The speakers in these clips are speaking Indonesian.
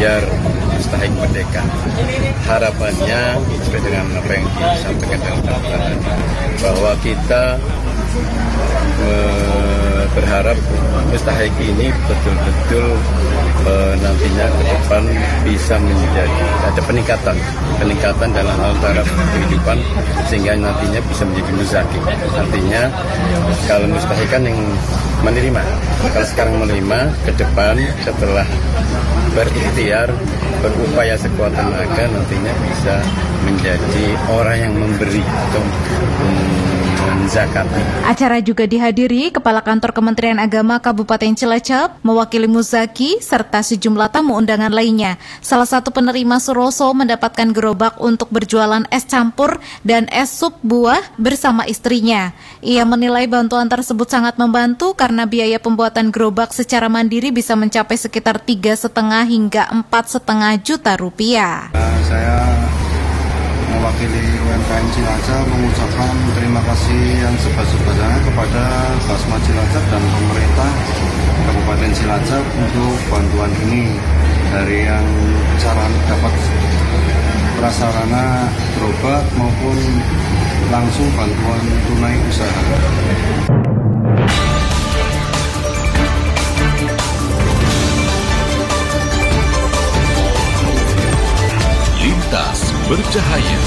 biar mustahik merdeka. Harapannya sesuai dengan apa yang disampaikan dalam pernyataan bahwa kita berharap mustahik ini betul-betul nantinya ke depan bisa menjadi ada peningkatan dalam hal taraf kehidupan sehingga nantinya bisa menjadi muzaki. Artinya kalau mustahik kan yang menerima, kalau sekarang menerima, ke depan setelah berikhtiar berupaya sekuat tenaga nantinya bisa menjadi orang yang memberi atau zakat. Acara juga dihadiri Kepala Kantor Kementerian Agama Kabupaten Cilacap, mewakili muzaki, serta sejumlah tamu undangan lainnya. Salah satu penerima Suroso mendapatkan gerobak untuk berjualan es campur dan es sup buah bersama istrinya. Ia menilai bantuan tersebut sangat membantu karena biaya pembuatan gerobak secara mandiri bisa mencapai sekitar 3,5 hingga 4,5 juta rupiah. Saya mewakili UMKM Cilacap mengucapkan terima kasih yang sebesar-besarnya kepada Basma Cilacap dan pemerintah Kabupaten Cilacap untuk bantuan ini, dari yang cara dapat prasarana gerobak maupun langsung bantuan tunai usaha. Lintas Bercahaya.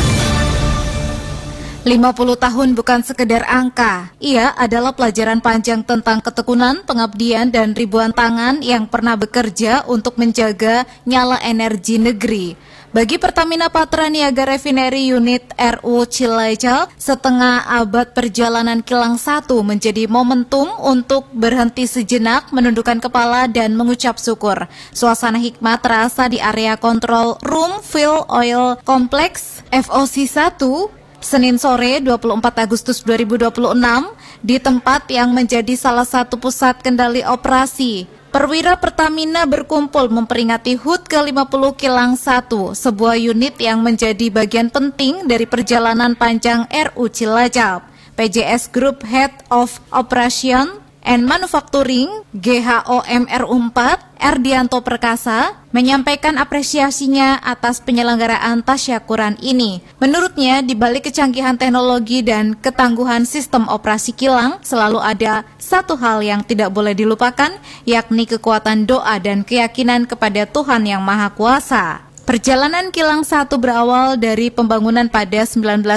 50 tahun bukan sekedar angka. Ia adalah pelajaran panjang tentang ketekunan, pengabdian, dan ribuan tangan yang pernah bekerja untuk menjaga nyala energi negeri. Bagi Pertamina Patraniaga Refinery Unit RU Cilacap, setengah abad perjalanan kilang 1 menjadi momentum untuk berhenti sejenak, menundukkan kepala, dan mengucap syukur. Suasana hikmat terasa di area kontrol Room Fuel Oil Complex FOC 1 Senin sore 24 Agustus 2026 di tempat yang menjadi salah satu pusat kendali operasi. Perwira Pertamina berkumpul memperingati HUT ke-50 Kilang 1, sebuah unit yang menjadi bagian penting dari perjalanan panjang RU Cilacap. PJS Group Head of Operation and Manufacturing GHOM RU4 Erdianto Perkasa menyampaikan apresiasinya atas penyelenggaraan tasyakuran ini. Menurutnya, di balik kecanggihan teknologi dan ketangguhan sistem operasi kilang, selalu ada satu hal yang tidak boleh dilupakan, yakni kekuatan doa dan keyakinan kepada Tuhan Yang Maha Kuasa. Perjalanan kilang 1 berawal dari pembangunan pada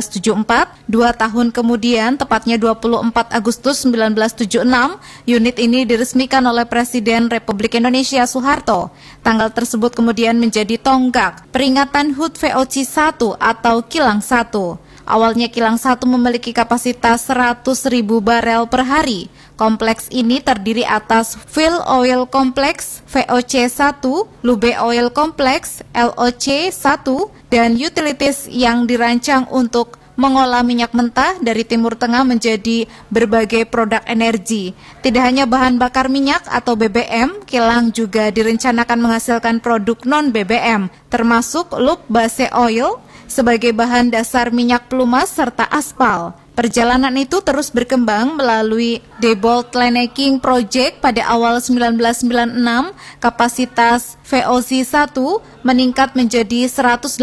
1974. 2 tahun kemudian, tepatnya 24 Agustus 1976, unit ini diresmikan oleh Presiden Republik Indonesia Soeharto. Tanggal tersebut kemudian menjadi tonggak peringatan HUT VOC 1 atau Kilang 1. Awalnya Kilang 1 memiliki kapasitas 100.000 barel per hari. Kompleks ini terdiri atas Fuel Oil Complex VOC 1, Lube Oil Complex LOC 1, dan utilities yang dirancang untuk mengolah minyak mentah dari Timur Tengah menjadi berbagai produk energi. Tidak hanya bahan bakar minyak atau BBM, kilang juga direncanakan menghasilkan produk non-BBM, termasuk lube base oil, sebagai bahan dasar minyak pelumas serta aspal. Perjalanan itu terus berkembang melalui debottlenecking project pada awal 1996, kapasitas VOC 1 meningkat menjadi 118.000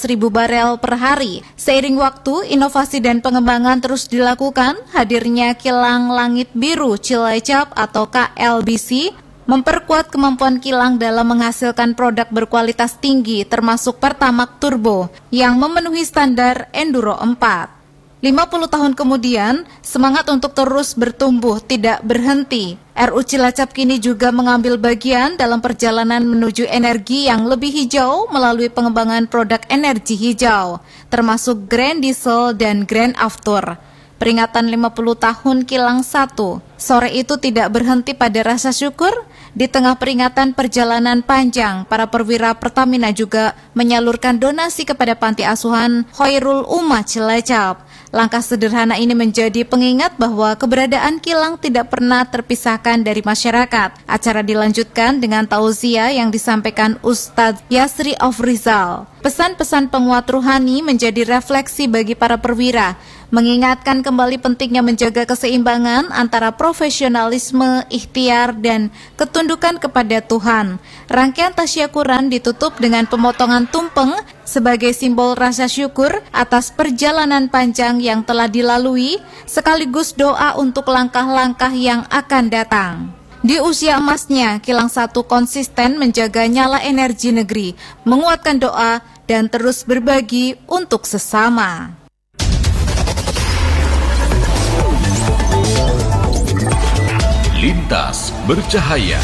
barel per hari. Seiring waktu, inovasi dan pengembangan terus dilakukan. Hadirnya Kilang Langit Biru Cilacap atau KLBC memperkuat kemampuan kilang dalam menghasilkan produk berkualitas tinggi, termasuk Pertamax Turbo yang memenuhi standar Enduro 4. 50 tahun kemudian, semangat untuk terus bertumbuh tidak berhenti. RU Cilacap kini juga mengambil bagian dalam perjalanan menuju energi yang lebih hijau melalui pengembangan produk energi hijau, termasuk Grand Diesel dan Grand Aftur. Peringatan 50 tahun Kilang 1. Sore itu tidak berhenti pada rasa syukur. Di tengah peringatan perjalanan panjang, para perwira Pertamina juga menyalurkan donasi kepada panti asuhan Khairul Ummah Cilacap. Langkah sederhana ini menjadi pengingat bahwa keberadaan kilang tidak pernah terpisahkan dari masyarakat. Acara dilanjutkan dengan tauziah yang disampaikan Ustadz Yasri Afrizal. Pesan-pesan penguat ruhani menjadi refleksi bagi para perwira, mengingatkan kembali pentingnya menjaga keseimbangan antara profesionalisme, ikhtiar, dan ketundukan menandukan kepada Tuhan. Rangkaian tasyakuran ditutup dengan pemotongan tumpeng sebagai simbol rasa syukur atas perjalanan panjang yang telah dilalui, sekaligus doa untuk langkah-langkah yang akan datang. Di usia emasnya, Kilang 1 konsisten menjaga nyala energi negeri, menguatkan doa, dan terus berbagi untuk sesama. Lintas Bercahaya.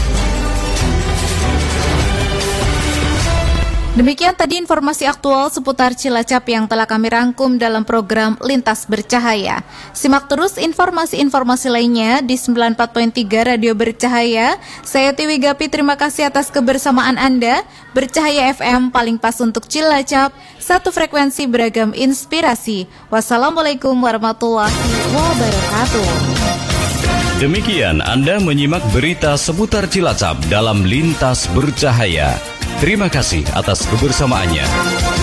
Demikian tadi informasi aktual seputar Cilacap yang telah kami rangkum dalam program Lintas Bercahaya. Simak terus informasi-informasi lainnya di 94.3 Radio Bercahaya. Saya Tiwi Gapi, terima kasih atas kebersamaan Anda. Bercahaya FM paling pas untuk Cilacap, satu frekuensi beragam inspirasi. Wassalamualaikum warahmatullahi wabarakatuh. Demikian Anda menyimak berita seputar Cilacap dalam Lintas Bercahaya. Terima kasih atas kebersamaannya.